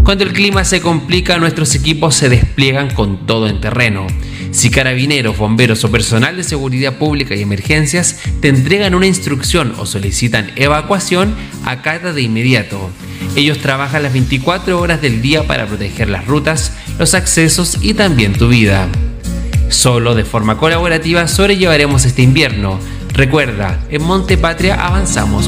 Cuando el clima se complica, nuestros equipos se despliegan con todo en terreno. Si carabineros, bomberos o personal de seguridad pública y emergencias te entregan una instrucción o solicitan evacuación, acata de inmediato. Ellos trabajan las 24 horas del día para proteger las rutas, los accesos y también tu vida. Solo de forma colaborativa sobrellevaremos este invierno. Recuerda, en Monte Patria avanzamos